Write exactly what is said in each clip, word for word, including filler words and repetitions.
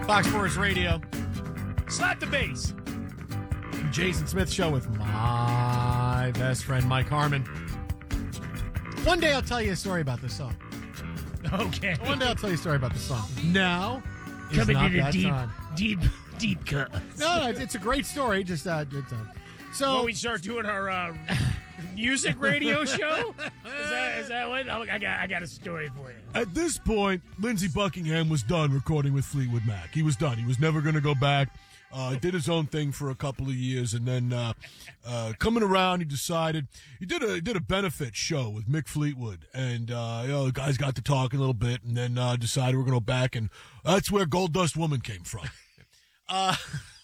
Fox Sports Radio. Slap the bass. Jason Smith Show with my best friend, Mike Harmon. One day I'll tell you a story about this song. Okay. One day I'll tell you a story about the song. Now is Coming not in a that deep, time. deep, deep cut. No, no, it's a great story. Just uh, it's, uh so When we start doing our uh, music radio show, is that is that what? I got I got a story for you. At this point, Lindsey Buckingham was done recording with Fleetwood Mac. He was done. He was never going to go back. Uh, did his own thing for a couple of years, and then uh, uh, coming around, he decided he did a he did a benefit show with Mick Fleetwood, and uh, you know, the guys got to talking a little bit, and then uh, decided we're going to go back, and that's where Gold Dust Woman came from. uh,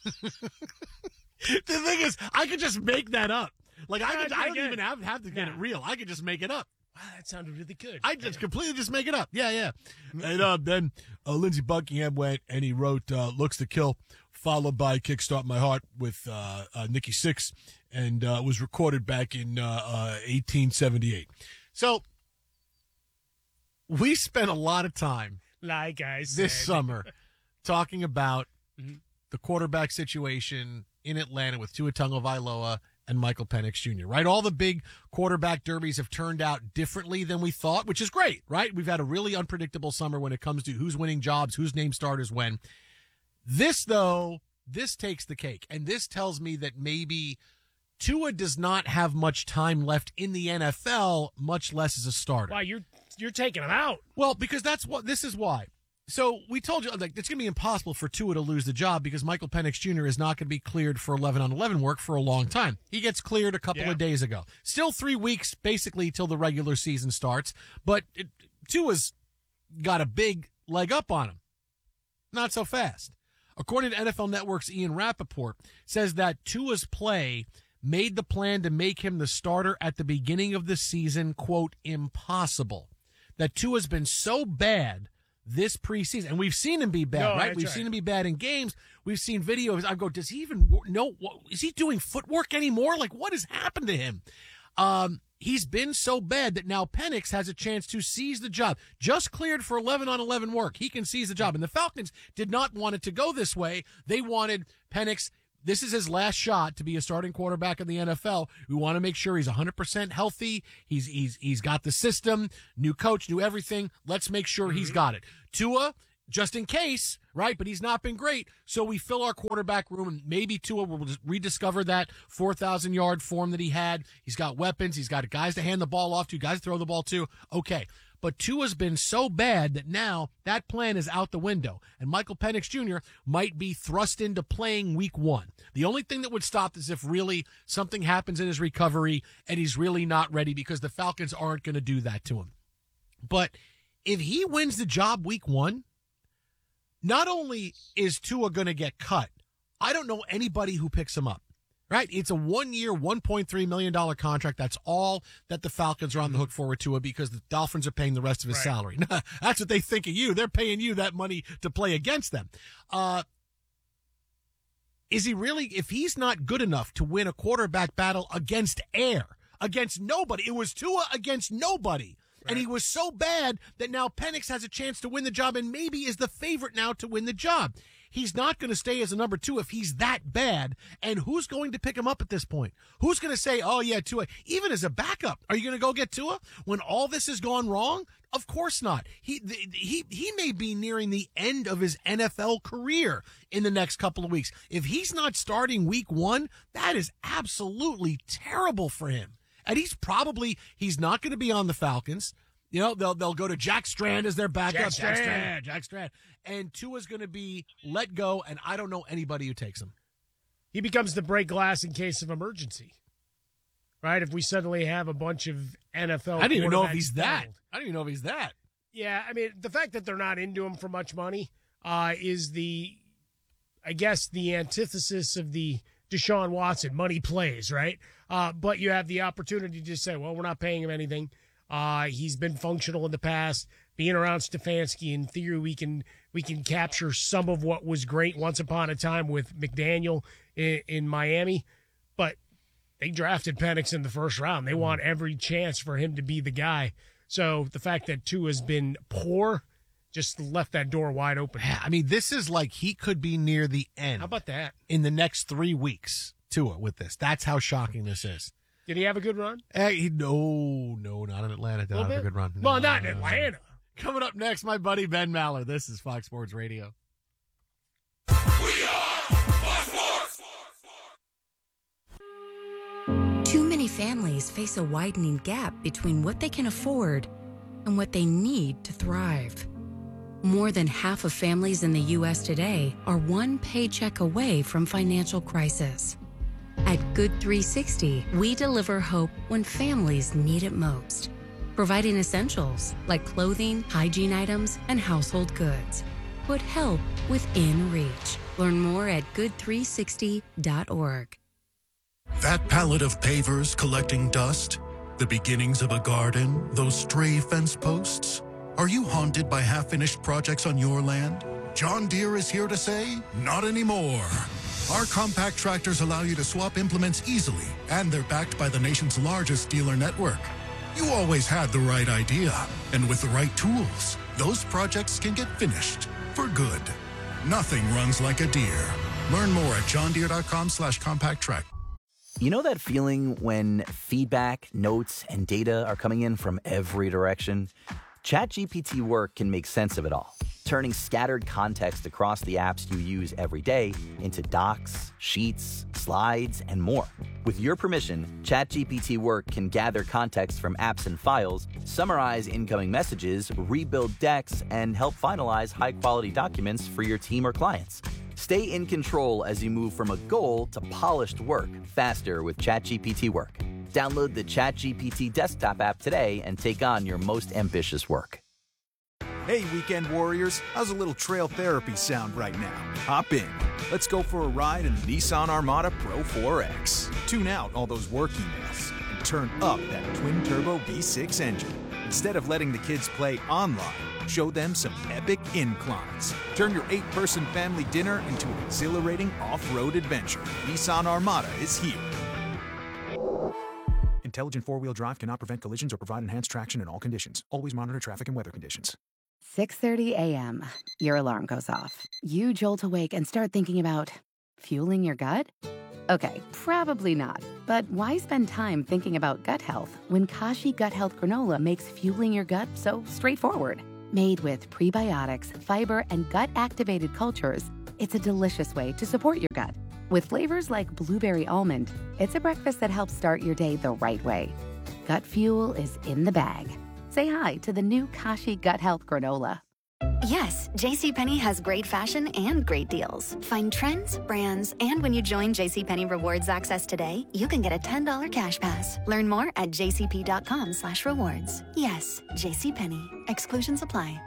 the thing is, I could just make that up. Like I, could, I don't even have have to get Nah. it real. I could just make it up. Wow, that sounded really good. I just completely just make it up. Yeah, yeah. And uh, then uh, Lindsey Buckingham went and he wrote uh, "Looks to Kill," followed by "Kickstart My Heart" with uh, uh, Nikki Sixx, and uh, was recorded back in uh, uh, eighteen seventy-eight. So we spent a lot of time like I said. this summer talking about the quarterback situation in Atlanta with Tua Tagovailoa and Michael Penix Junior, right? All the big quarterback derbies have turned out differently than we thought, which is great, right? We've had a really unpredictable summer when it comes to who's winning jobs, who's named starters when. This, though, this takes the cake, and this tells me that maybe Tua does not have much time left in the N F L, much less as a starter. Wow, you're you're taking him out. Well, because that's what this is why. So we told you, like, it's going to be impossible for Tua to lose the job because Michael Penix Junior is not going to be cleared for eleven on eleven work for a long time. He gets cleared a couple Yeah. of days ago. Still three weeks, basically, till the regular season starts. But it, Tua's got a big leg up on him. Not so fast. According to N F L Network's Ian Rappaport, says that Tua's play made the plan to make him the starter at the beginning of the season, quote, impossible. That Tua's been so bad this preseason, and we've seen him be bad, No, right? that's We've right. seen him be bad in games. We've seen videos. I go, does he even wo- know? What, is he doing footwork anymore? Like, what has happened to him? Um, he's been so bad that now Penix has a chance to seize the job. Just cleared for eleven on eleven work. He can seize the job. And the Falcons did not want it to go this way. They wanted Penix. This is his last shot to be a starting quarterback in the N F L. We want to make sure he's one hundred percent healthy. He's he's he's got the system, new coach, new everything. Let's make sure he's got it. Tua, just in case, right? But he's not been great. So we fill our quarterback room, and maybe Tua will just rediscover that four thousand yard form that he had. He's got weapons. He's got guys to hand the ball off to, guys to throw the ball to. Okay. But Tua's been so bad that now that plan is out the window. And Michael Penix Junior might be thrust into playing week one. The only thing that would stop this if really something happens in his recovery and he's really not ready, because the Falcons aren't going to do that to him. But if he wins the job week one, not only is Tua going to get cut, I don't know anybody who picks him up. Right? It's a one-year, one point three million dollars contract. That's all that the Falcons are on the hook for with Tua, because the Dolphins are paying the rest of his Right. salary. That's what they think of you. They're paying you that money to play against them. Uh, is he really, if he's not good enough to win a quarterback battle against air, against nobody, it was Tua against nobody. And he was so bad that now Penix has a chance to win the job and maybe is the favorite now to win the job. He's not going to stay as a number two if he's that bad. And who's going to pick him up at this point? Who's going to say, oh, yeah, Tua, even as a backup, are you going to go get Tua when all this has gone wrong? Of course not. He, he, he may be nearing the end of his N F L career in the next couple of weeks. If he's not starting week one, that is absolutely terrible for him. And he's probably, he's not going to be on the Falcons. You know, they'll they'll go to Jack Strand as their backup. Jack Strand. Jack Strand. Jack Strand. And Tua's going to be let go, and I don't know anybody who takes him. He becomes the break glass in case of emergency. Right? If we suddenly have a bunch of N F L I don't even know if quarterbacks he's that. failed. I don't even know if he's that. Yeah, I mean, the fact that they're not into him for much money uh, is the, I guess, the antithesis of the Deshaun Watson money plays, right? Uh, but you have the opportunity to say, well, we're not paying him anything. Uh, he's been functional in the past. Being around Stefanski, in theory, we can we can capture some of what was great once upon a time with McDaniel in, in Miami. But they drafted Penix in the first round. They want every chance for him to be the guy. So the fact that Tua has been poor just left that door wide open. I mean, this is like he could be near the end. How about that? In the next three weeks to it with this. That's how shocking this is. Did he have a good run? Hey, he, no, no, not in Atlanta. Did not have a good run. No, well, not in Atlanta. Coming up next, my buddy Ben Maller. This is Fox Sports Radio. We are Fox Sports. Too many families face a widening gap between what they can afford and what they need to thrive. More than half of families in the U S today are one paycheck away from financial crisis. At Good three sixty, we deliver hope when families need it most, providing essentials like clothing, hygiene items, and household goods. Put help within reach. Learn more at good three sixty dot org. That pallet of pavers collecting dust? The beginnings of a garden? Those stray fence posts? Are you haunted by half-finished projects on your land? John Deere is here to say, not anymore. Our compact tractors allow you to swap implements easily, and they're backed by the nation's largest dealer network. You always had the right idea, and with the right tools, those projects can get finished for good. Nothing runs like a Deere. Learn more at johndeere.com slash compact track. You know that feeling when feedback, notes, and data are coming in from every direction? ChatGPT Work can make sense of it all, turning scattered context across the apps you use every day into docs, sheets, slides, and more. With your permission, ChatGPT Work can gather context from apps and files, summarize incoming messages, rebuild decks, and help finalize high-quality documents for your team or clients. Stay in control as you move from a goal to polished work faster with ChatGPT Work. Download the ChatGPT desktop app today and take on your most ambitious work. Hey, weekend warriors, how's a little trail therapy sound right now? Hop in. Let's go for a ride in the Nissan Armada Pro four X. Tune out all those work emails and turn up that twin-turbo V six engine. Instead of letting the kids play online, show them some epic inclines. Turn your eight-person family dinner into an exhilarating off-road adventure. Nissan Armada is here. Intelligent four-wheel drive cannot prevent collisions or provide enhanced traction in all conditions. Always monitor traffic and weather conditions. six thirty a.m. Your alarm goes off. You jolt awake and start thinking about fueling your gut? Okay, probably not. But why spend time thinking about gut health when Kashi Gut Health Granola makes fueling your gut so straightforward? Made with prebiotics, fiber, and gut-activated cultures, it's a delicious way to support your gut. With flavors like blueberry almond, it's a breakfast that helps start your day the right way. Gut fuel is in the bag. Say hi to the new Kashi Gut Health Granola. Yes, JCPenney has great fashion and great deals. Find trends, brands, and when you join JCPenney Rewards Access today, you can get a ten dollars cash pass. Learn more at jcp.com slash rewards. Yes, JCPenney. Exclusions apply.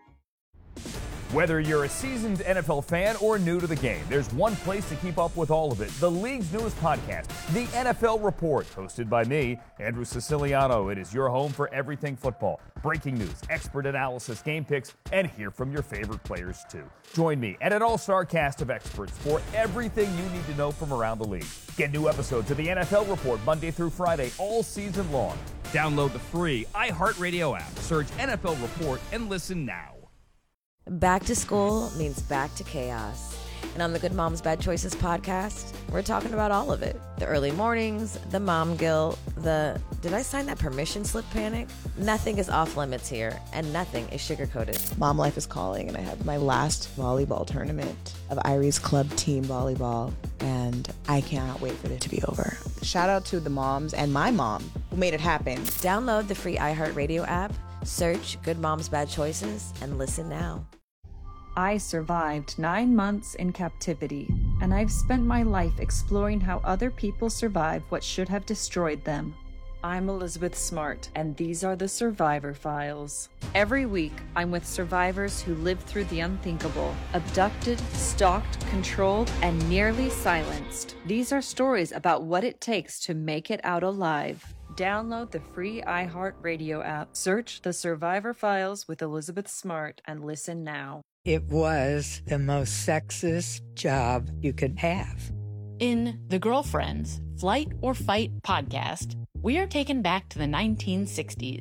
Whether you're a seasoned N F L fan or new to the game, there's one place to keep up with all of it. The league's newest podcast, The N F L Report, hosted by me, Andrew Siciliano. It is your home for everything football. Breaking news, expert analysis, game picks, and hear from your favorite players, too. Join me and an all-star cast of experts for everything you need to know from around the league. Get new episodes of The N F L Report Monday through Friday all season long. Download the free iHeartRadio app. Search N F L Report and listen now. Back to school means back to chaos. And on the Good Moms Bad Choices podcast, we're talking about all of it. The early mornings, the mom guilt, the did I sign that permission slip panic? Nothing is off limits here, and nothing is sugar-coated. Mom life is calling, and I have my last volleyball tournament of Irie's club team volleyball, and I cannot wait for it to be over. Shout out to the moms and my mom who made it happen. Download the free iHeartRadio app, search Good Moms Bad Choices, and listen now. I survived nine months in captivity, and I've spent my life exploring how other people survive what should have destroyed them. I'm Elizabeth Smart, and these are the Survivor Files. Every week, I'm with survivors who lived through the unthinkable, abducted, stalked, controlled, and nearly silenced. These are stories about what it takes to make it out alive. Download the free iHeartRadio app, search The Survivor Files with Elizabeth Smart, and listen now. It was the most sexist job you could have. In The Girlfriends, Flight or Fight podcast, we are taken back to the nineteen sixties.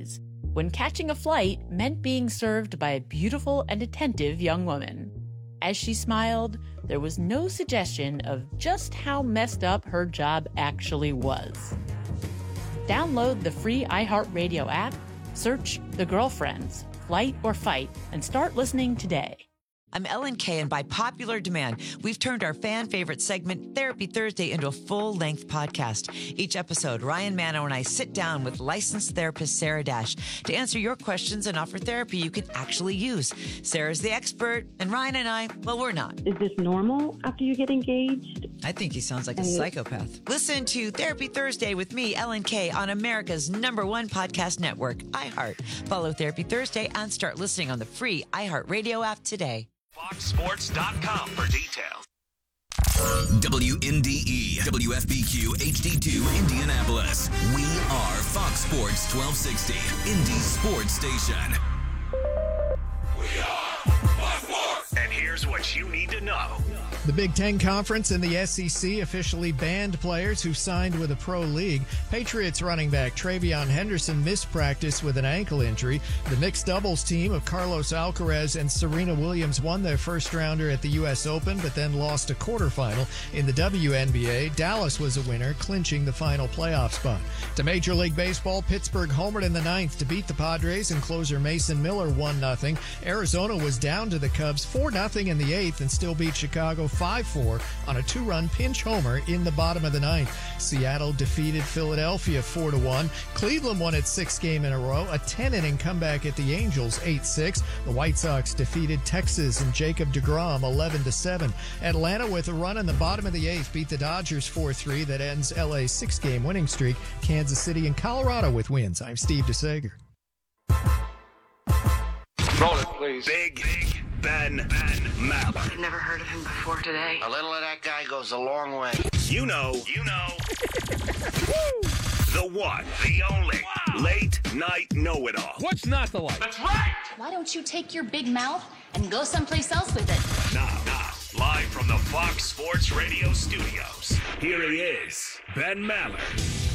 when catching a flight meant being served by a beautiful and attentive young woman. As she smiled, there was no suggestion of just how messed up her job actually was. Download the free iHeartRadio app, search The Girlfriends, Flight or Fight, and start listening today. I'm Ellen Kay, and by popular demand, we've turned our fan-favorite segment, Therapy Thursday, into a full-length podcast. Each episode, Ryan Manno and I sit down with licensed therapist Sarah Dash to answer your questions and offer therapy you can actually use. Sarah's the expert, and Ryan and I, well, we're not. Is this normal after you get engaged? I think he sounds like a psychopath. Listen to Therapy Thursday with me, Ellen Kay, on America's number one podcast network, iHeart. Follow Therapy Thursday and start listening on the free iHeartRadio app today. Fox Sports dot com for details. W N D E, W F B Q, H D two, Indianapolis. We are Fox Sports twelve sixty, Indy Sports Station. We are Fox Sports. And here's what you need to know. The Big Ten Conference and the S E C officially banned players who signed with a pro league. Patriots running back Travion Henderson missed practice with an ankle injury. The mixed doubles team of Carlos Alcaraz and Serena Williams won their first rounder at the U S Open, but then lost a quarterfinal. In the W N B A, Dallas was a winner, clinching the final playoff spot. To Major League Baseball, Pittsburgh homered in the ninth to beat the Padres, and closer Mason Miller one nothing. Arizona was down to the Cubs four nothing in the eighth and still beat Chicago five four on a two-run pinch homer in the bottom of the ninth. Seattle defeated Philadelphia four to one. Cleveland won its sixth game in a row, a ten-inning comeback at the Angels eight six. The White Sox defeated Texas and Jacob deGrom eleven to seven. Atlanta, with a run in the bottom of the eighth, beat the Dodgers four three. That ends L A's six-game winning streak. Kansas City and Colorado with wins. I'm Steve DeSager. Roll it, please. Big, big Ben, Ben Maller. I've never heard of him before today. A little of that guy goes a long way. You know, you know. The one, the only, wow. Late night know-it-all. What's not to like? That's right. Why don't you take your big mouth and go someplace else with it? Now, now, live from the Fox Sports Radio studios, here he is, Ben Maller.